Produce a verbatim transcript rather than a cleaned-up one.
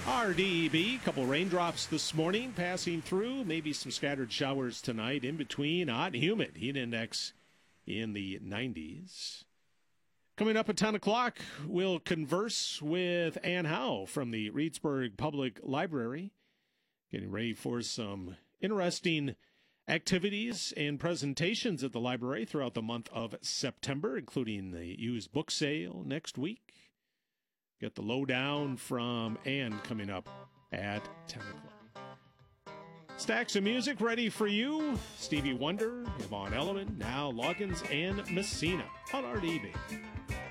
R D E B, couple raindrops this morning passing through, maybe some scattered showers tonight in between. Hot and humid, heat index in the nineties. Coming up at ten o'clock, we'll converse with Ann Howe from the Reedsburg Public Library, getting ready for some interesting activities and presentations at the library throughout the month of September, including the used book sale next week. Get the lowdown from Ann coming up at ten o'clock. Stacks of music ready for you. Stevie Wonder, Yvonne Elliman, now Loggins and Messina on R D B.